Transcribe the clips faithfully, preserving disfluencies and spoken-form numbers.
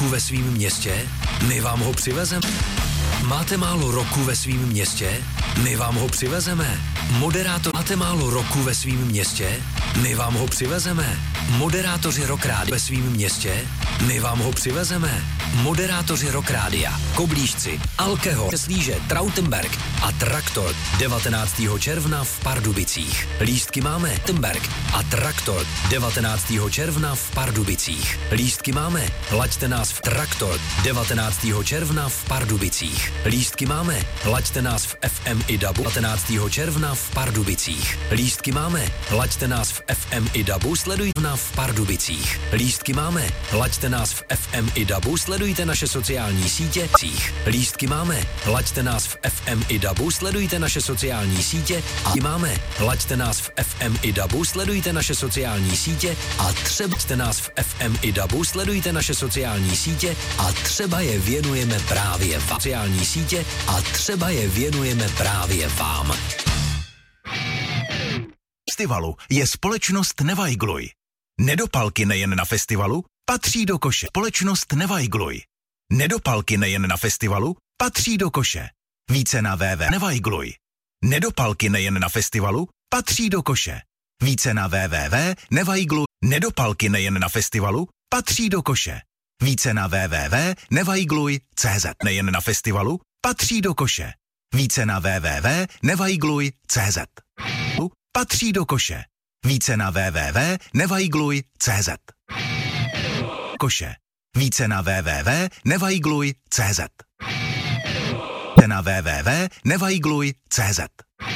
roku ve svém městě? My vám ho přivezeme. Máte málo roku ve svém městě? My vám ho přivezeme. Moderátor, máte málo roku ve svém městě? My vám ho přivezeme. Moderátoři Rock Rádia ve svém městě? My vám ho přivezeme. Moderátoři Rock Rádia, Koblížci, Alkeho, Slíže, Trautenberg a Traktor devatenáctého června v Pardubicích. Lístky máme Trautenberg a Traktor devatenáctého června v Pardubicích. Lístky máme, laďte nás v Traktor devatenáctého června v Pardubicích. Lístky máme, laďte nás v F M i Dabu devatenáctého června v Pardubicích. Lístky máme, laďte nás v F M i Dabu, sledujte nás v Pardubicích. Lístky máme, laďte nás v F M i Dabu, sledujte naše sociální sítě. Lístky máme, laďte nás v F M i Dabu, sledujte naše sociální sítě a máme, laďte nás v F M i Dabu, sledujte naše sociální sítě a třeba nás v F M i Dabu, sledujte naše sociální sítě a třeba je věnujeme právě vám. Sociální sítě a třeba je věnujeme právě vám. Festivalu je společnost Nevajgluj. Nedopalky nejen na festivalu, patří do koše. Společnost Nevajgluj. Nedopalky nejen na festivalu, patří do koše. Více na www. Nevajgluj. Nedopalky nejen na festivalu, patří do koše. Více na www. Nevajgluj. Nedopalky nejen na festivalu, patří do koše. Více na www. Nevajgluj tečka cé zet. Nejen na festivalu, patří do koše. Více na www. Nevajgluj tečka cé zet. Patří do koše. Více na www. Nevajgluj tečka cé zet. Koše. Více na www. Nevajgluj tečka cé zet. Více na www. Nevajgluj tečka cé zet.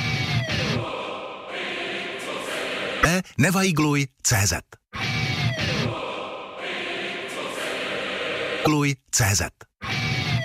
Nevajgluj tečka cé zet. Nevajgluj tečka cé zet.